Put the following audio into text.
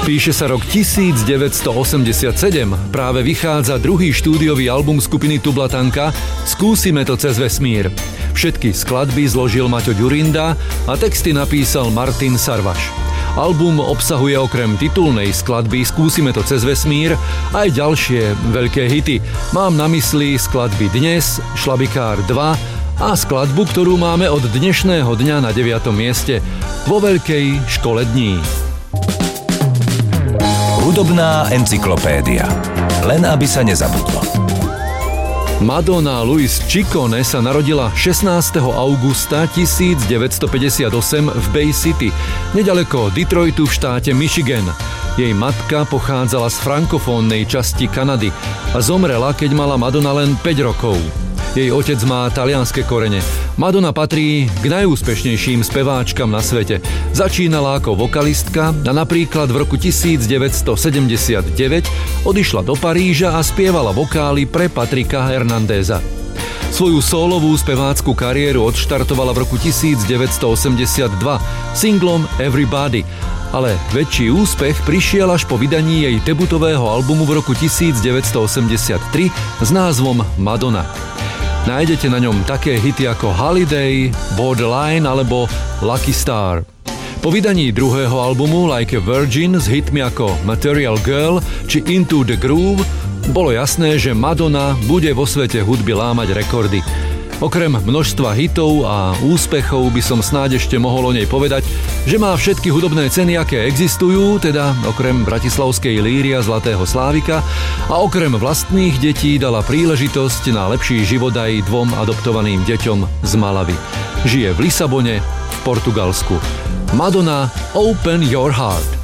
Píše sa rok 1987, práve vychádza druhý štúdiový album skupiny Tublatanka Skúsime to cez vesmír. Všetky skladby zložil Maťo Ďurinda a texty napísal Martin Sarvaš. Album obsahuje okrem titulnej skladby Skúsime to cez vesmír aj ďalšie veľké hity. Mám na mysli skladby Dnes, Šlabikár 2 a skladbu, ktorú máme od dnešného dňa na 9. mieste vo Veľkej škole dní. Hudobná encyklopédia. Len aby sa nezabudlo. Madonna Louise Ciccone sa narodila 16. augusta 1958 v Bay City, nedaleko Detroitu v štáte Michigan. Jej matka pochádzala z frankofónnej časti Kanady a zomrela, keď mala Madonna len 5 rokov. Jej otec má talianske korene. Madonna patrí k najúspešnejším speváčkam na svete. Začínala ako vokalistka a napríklad v roku 1979 odišla do Paríža a spievala vokály pre Patrika Hernandeza. Svoju sólovú spevácku kariéru odštartovala v roku 1982 singlom Everybody, ale väčší úspech prišiel až po vydaní jej debutového albumu v roku 1983 s názvom Madonna. Nájdete na ňom také hity ako Holiday, Borderline alebo Lucky Star. Po vydaní druhého albumu Like a Virgin s hitmi ako Material Girl či Into the Groove bolo jasné, že Madonna bude vo svete hudby lámať rekordy. Okrem množstva hitov a úspechov by som snáď ešte mohol o nej povedať, že má všetky hudobné ceny, aké existujú, teda okrem bratislavskej líry a Zlatého Slávika, a okrem vlastných detí dala príležitosť na lepší život aj 2 adoptovaným deťom z Malavy. Žije v Lisabone, v Portugalsku. Madonna, Open Your Heart.